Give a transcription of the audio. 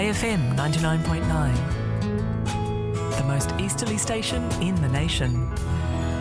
Today FM 99.9. The most easterly station in the nation.